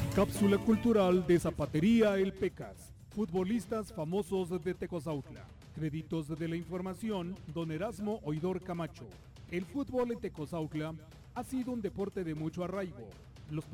Cápsula cultural de Zapatería El Pecas. Futbolistas famosos de Tecozautla. Créditos de la información, don Erasmo Oidor Camacho. El fútbol en Tecozautla ha sido un deporte de mucho arraigo,